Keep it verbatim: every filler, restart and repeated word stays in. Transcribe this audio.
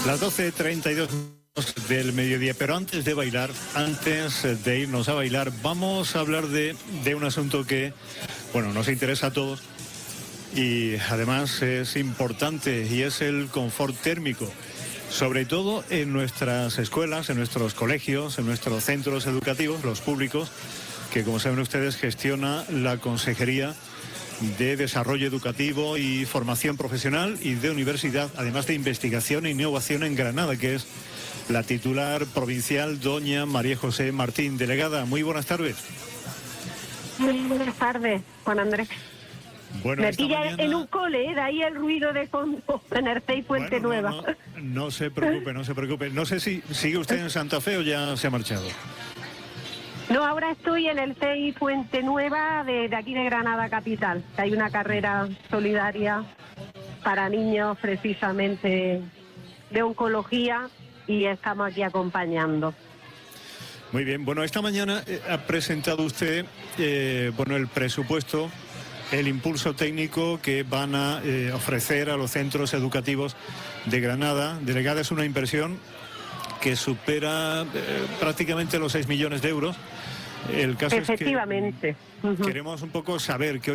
Las doce treinta y dos del mediodía, pero antes de bailar, antes de irnos a bailar, vamos a hablar de, de un asunto que, bueno, nos interesa a todos y además es importante, y es el confort térmico, sobre todo en nuestras escuelas, en nuestros colegios, en nuestros centros educativos, los públicos, que como saben ustedes gestiona la Consejería de Desarrollo Educativo y Formación Profesional y de Universidad, además de Investigación e Innovación en Granada, que es la titular provincial, doña María José Martín. Delegada, muy buenas tardes. Muy buenas tardes, Juan Andrés. Bueno, me pilla mañana... en un cole, ¿eh? De ahí el ruido de fondo en Arce y Fuente bueno, Nueva. No, no, no se preocupe, no se preocupe. No sé si sigue usted en Santa Fe o ya se ha marchado. No, ahora estoy en el C E I Fuente Nueva de, de aquí de Granada Capital. Hay una carrera solidaria para niños precisamente de oncología y estamos aquí acompañando. Muy bien, bueno, esta mañana eh, ha presentado usted eh, bueno, el presupuesto, el impulso técnico que van a eh, ofrecer a los centros educativos de Granada. Delegada, es una inversión que supera eh, prácticamente los seis millones de euros. El caso Efectivamente. es que uh-huh. queremos un poco saber qué